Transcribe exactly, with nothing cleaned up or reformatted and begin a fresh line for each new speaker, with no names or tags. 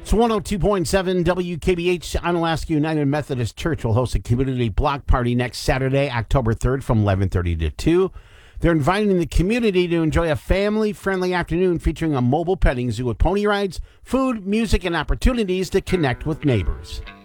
It's one oh two point seven W K B H. Onalaska United Methodist Church will host a community block party next Saturday, October third from eleven thirty to two. They're inviting the community to enjoy a family-friendly afternoon featuring a mobile petting zoo with pony rides, food, music, and opportunities to connect with neighbors.